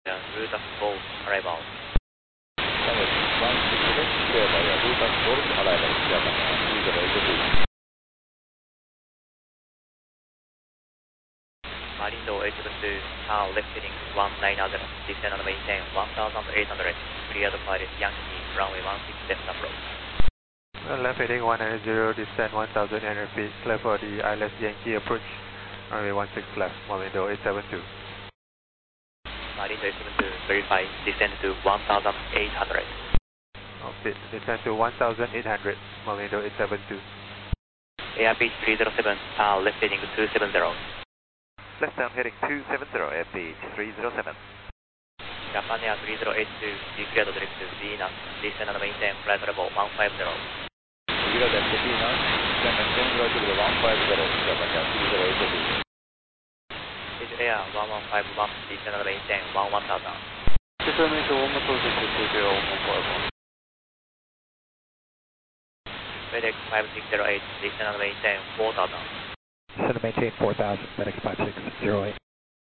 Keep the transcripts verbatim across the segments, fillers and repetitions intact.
Route of Golf arrival. one six seven, clear by Route of Golf arrival, Japan three zero eight two. Marindo eight seven two, tower left heading one nine zero, descend and maintain one thousand eight hundred, cleared pilot Yankee, runway one six left approach. Left heading one nine zero, descend one thousand eight hundred feet, clear for the I L S Yankee approach, runway one six left, Marindo eight seven two. Marindo eight seven two, verify, descend to one thousand eight hundred. Oh, bit, descend to one thousand eight hundred, Marindo eight seven two. Airbus three zero seven, tower left heading two seven zero. Left down heading two seven zero, Airbus three zero seven. Japan Air three zero eight two, declared direct to Venus, descend and maintain flight level one five zero. Declared at Venus, descend and maintain flight level one five zero, Japan Air three zero eight two. Bridge Air one one five one, descend and maintain one one thousand. Determination one one thousand two zero one five one. FedEx five six zero eight, descend and maintain four thousand. Descend and maintain four thousand, FedEx five six zero eight.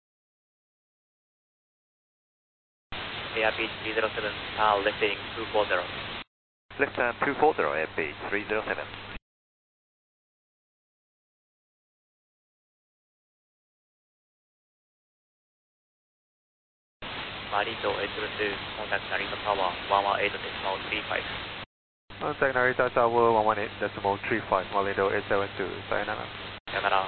Airbus three zero seven, tower left heading two four zero. Left down two four zero, Airbus three zero seven. Marindo eight seven two, contact Narita Tower one one eight decimal three five. Contact Narita Tower one one eight decimal three five, Marindo eight seven two, sayonara. Sayonara.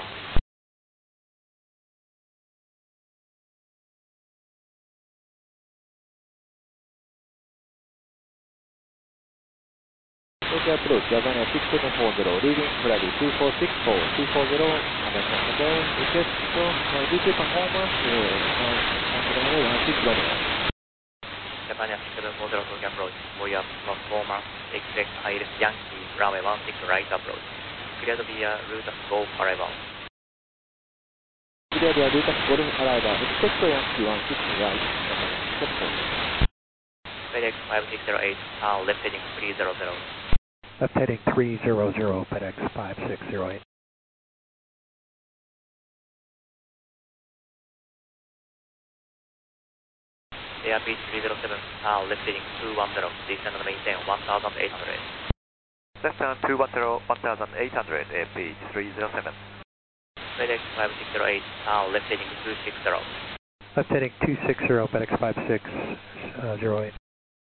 Okay, approach, Japan Air six seven four zero, leading flight two four six four, two four zero, American Hotel, request to uh, D J performance, uh, one six zero. Japan Air six seven four zero, Tokyo approach, for your performance, expect I L S Yankee, runway one six right approach. Cleared via route of Golf arrival. Cleared via route of Golf arrival, expect Yankee one six right, Japan. FedEx five six zero eight, tower left heading three zero zero. Left heading three zero zero, FedEx five six zero eight. Airbus three zero seven, tower left heading two one zero, descend and maintain one thousand eight hundred. Left down two one zero, one thousand eight hundred, Airbus three zero seven. FedEx five six zero eight, tower left heading two six zero. Left heading two six zero, FedEx five six zero eight.